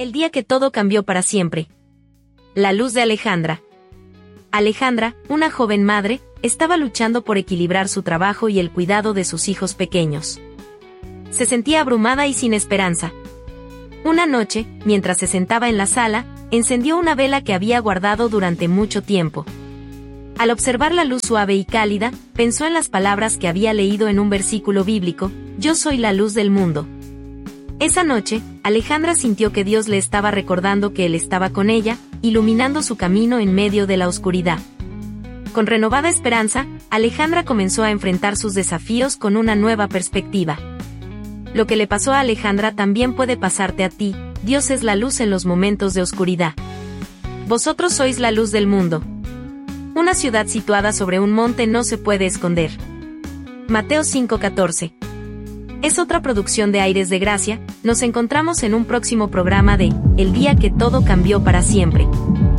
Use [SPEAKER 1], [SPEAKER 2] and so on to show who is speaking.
[SPEAKER 1] El día que todo cambió para siempre. La luz de Alejandra. Alejandra, una joven madre, estaba luchando por equilibrar su trabajo y el cuidado de sus hijos pequeños. Se sentía abrumada y sin esperanza. Una noche, mientras se sentaba en la sala, encendió una vela que había guardado durante mucho tiempo. Al observar la luz suave y cálida, pensó en las palabras que había leído en un versículo bíblico: «Yo soy la luz del mundo». Esa noche, Alejandra sintió que Dios le estaba recordando que Él estaba con ella, iluminando su camino en medio de la oscuridad. Con renovada esperanza, Alejandra comenzó a enfrentar sus desafíos con una nueva perspectiva. Lo que le pasó a Alejandra también puede pasarte a ti. Dios es la luz en los momentos de oscuridad. Vosotros sois la luz del mundo. Una ciudad situada sobre un monte no se puede esconder. Mateo 5:14. Es otra producción de Aires de Gracia. Nos encontramos en un próximo programa de El día que todo cambió para siempre.